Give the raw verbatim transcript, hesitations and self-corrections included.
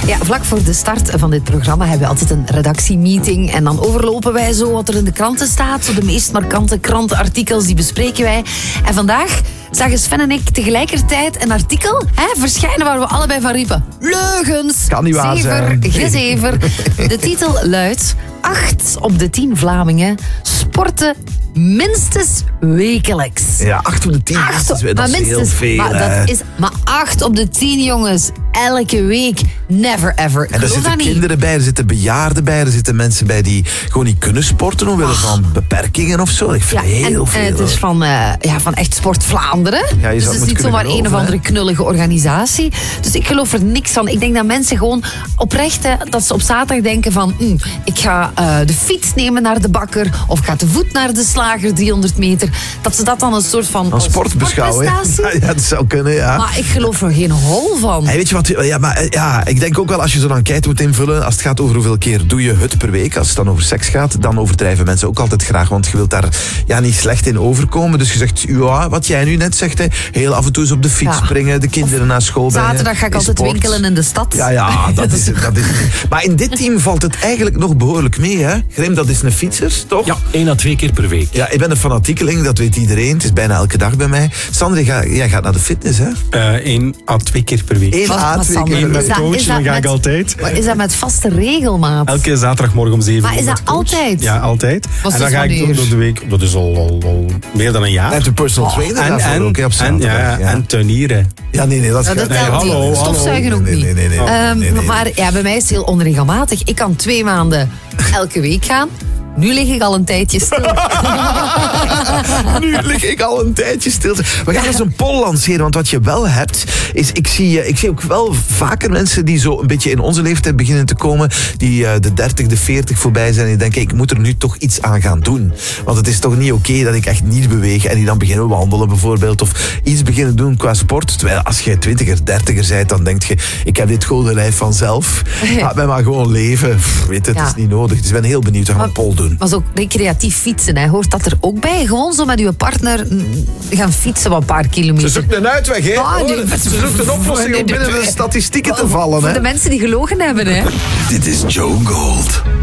Ja, vlak voor de start van dit programma hebben we altijd een redactiemeeting. En dan overlopen wij zo wat er in de kranten staat. Zo de meest markante krantenartikels, die bespreken wij. En vandaag zagen Sven en ik tegelijkertijd een artikel hè, verschijnen waar we allebei van riepen. Leugens! Kan niet waar Zever, zijn. gezever. De titel luidt: acht op de tien Vlamingen sporten minstens wekelijks. Ja, acht op de tien. Acht dat op, is, dat maar is heel minstens, veel. maar, hè. dat is, maar acht op de tien, jongens. Elke week. Never ever. En er Geloof zitten dat niet. kinderen bij, er zitten bejaarden bij, er zitten mensen bij die gewoon niet kunnen sporten omwille van beperkingen of zo. Ik vind Ja, heel en, veel. en het is van, uh, ja, van echt Sport Vlaanderen. Ja, je dus zou het is het niet kunnen zomaar een of geloven, andere hè. knullige organisatie. Dus ik geloof er niks van. Ik denk dat mensen gewoon oprecht, hè, dat ze op zaterdag denken van mm, ik ga uh, de fiets nemen naar de bakker of ik ga te voet naar de slager driehonderd meter. Dat ze dat dan een soort van Als sport beschouwen. hè. sportprestatie. Ja, dat zou kunnen, ja. Maar ik geloof er geen hol van. Hey, weet je wat? Ja, maar, ja, ik denk ook wel als je zo'n enquête moet invullen, als het gaat over hoeveel keer doe je het per week, als het dan over seks gaat, dan overdrijven mensen ook altijd graag, want je wilt daar ja, niet slecht in overkomen. Dus je zegt, ja, wat jij nu net zegt, hè, heel af en toe eens op de fiets Ja. springen, de kinderen naar school brengen. Zaterdag ga ik in altijd sport. winkelen in de stad. Ja, ja, dat is, dat is Maar in dit team valt het eigenlijk nog behoorlijk mee, hè? Grim, dat is een fietser, toch? Ja, één à twee keer per week. Ja, ik ben een fanatiekeling, dat weet iedereen. Het is bijna elke dag bij mij. Sander, jij, jij gaat naar de fitness, hè? Eén à twee keer per week. Eén Wat- à wat twee Sander? keer Eén per met Is dat- coach, is dan dat ga ik met- altijd. Maar is dat met vaste regelmaat? Elke zaterdagmorgen om zeven Maar uur is dat met coach. altijd? Ja, altijd. Wat en dan is ga ik wanneer? door, door de week, dat is al, al, al meer dan een jaar. En de personal trainer en, daarvoor en, ook, hè, op en, zaterdag. ja, ja. en tuinieren. Ja, nee, nee, dat is Ja, dat nee, telt hallo, niet. hallo. Stofzuigen ook Nee, niet. nee, nee, nee, nee. Ehm, Nee, nee. Maar ja, bij mij is het heel onregelmatig. Ik kan twee maanden elke week gaan. Nu lig ik al een tijdje stil. Nu lig ik al een tijdje stil. We gaan eens een poll lanceren, want wat je wel hebt, is ik zie, ik zie ook wel vaker mensen die zo een beetje in onze leeftijd beginnen te komen, die uh, de dertig, de veertig voorbij zijn en die denken, ik moet er nu toch iets aan gaan doen. Want het is toch niet oké okay dat ik echt niet beweeg en die dan beginnen wandelen bijvoorbeeld, of iets beginnen doen qua sport. Terwijl als jij twintiger, dertiger bent, dan denk je, ik heb dit gouden lijf vanzelf. Laat mij maar gewoon leven. Pff, weet het, Ja. het is niet nodig. Dus ik ben heel benieuwd, we gaan een poll doen. Maar zo recreatief fietsen, hè, hoort dat er ook bij? Gewoon zo met uw partner mm, gaan fietsen wat een paar kilometer. Ze zoekt een uitweg, hè? Ah, nee. Ze zoekt een oplossing om binnen de statistieken te vallen, Voor hè? de mensen die gelogen hebben, hè. Dit is Joe Gold.